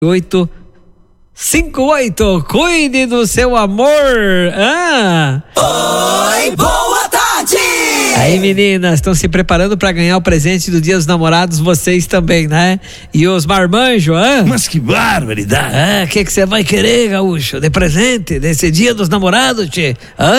858, cuide do seu amor. Oi, boa tarde! Aí, meninas, estão se preparando para ganhar o presente do Dia dos Namorados, vocês também, né? E os marmanjos, Mas que barbaridade! O que você vai querer, gaúcho, de presente desse Dia dos Namorados, tchê?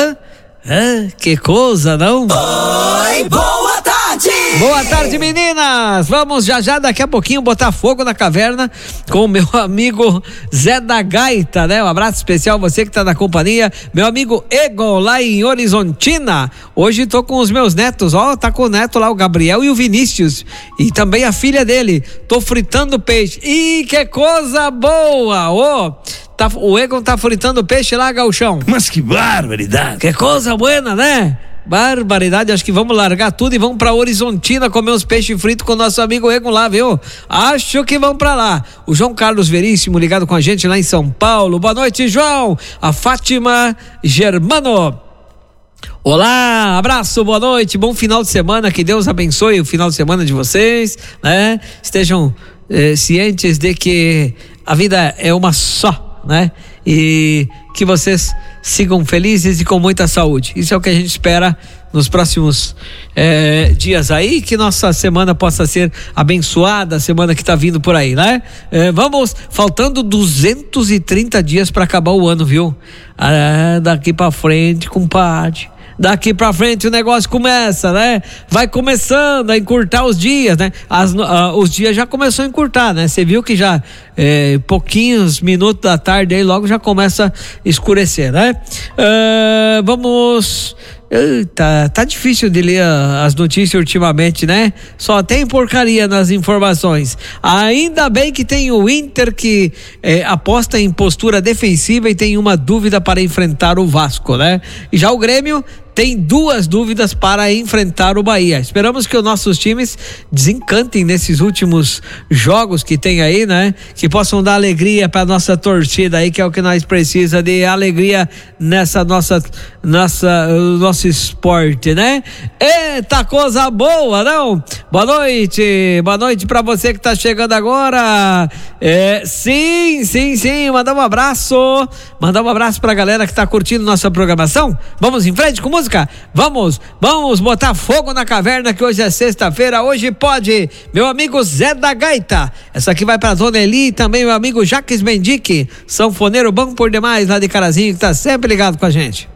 Que coisa, não? Oi, boa tarde! Boa tarde, meninas! Vamos já daqui a pouquinho botar fogo na caverna com o meu amigo Zé da Gaita, né? Um abraço especial, você que tá na companhia, meu amigo Egon lá em Horizontina. Hoje tô com os meus netos, tá com o neto lá, o Gabriel e o Vinícius, e também a filha dele. Tô fritando peixe. Ih, que coisa boa! O Egon tá fritando peixe lá, gauchão. Mas que barbaridade! Que coisa boa, né? Barbaridade, acho que vamos largar tudo e vamos pra Horizontina comer uns peixes fritos com o nosso amigo Egon lá, viu? Acho que vamos pra lá. O João Carlos Veríssimo ligado com a gente lá em São Paulo. Boa noite, João. A Fátima Germano. Olá, abraço, boa noite, bom final de semana, que Deus abençoe o final de semana de vocês, né? Estejam cientes de que a vida é uma só, né? E que vocês sigam felizes e com muita saúde. Isso é o que a gente espera nos próximos dias aí, que nossa semana possa ser abençoada, a semana que tá vindo por aí, né? Vamos, faltando 230 dias para acabar o ano, viu? Daqui para frente, compadre. Daqui pra frente o negócio começa, né? Vai começando a encurtar os dias, né? Os dias já começou a encurtar, né? Você viu que já pouquinhos minutos da tarde aí logo já começa a escurecer, né? Vamos... Tá difícil de ler as notícias ultimamente, né? Só tem porcaria nas informações. Ainda bem que tem o Inter que aposta em postura defensiva e tem uma dúvida para enfrentar o Vasco, né? E já o Grêmio tem 2 dúvidas para enfrentar o Bahia. Esperamos que os nossos times desencantem nesses últimos jogos que tem aí, né? Que possam dar alegria para nossa torcida aí, que é o que nós precisamos de alegria nessa nosso esporte, né? Eita coisa boa, não? Boa noite para você que tá chegando agora. Sim, mandar um abraço pra galera que tá curtindo nossa programação. Vamos em frente com música? Vamos botar fogo na caverna, que hoje é sexta-feira, hoje pode, meu amigo Zé da Gaita. Essa aqui vai pra Dona Eli e também meu amigo Jaques Mendique, sanfoneiro bom por demais lá de Carazinho, que tá sempre ligado com a gente.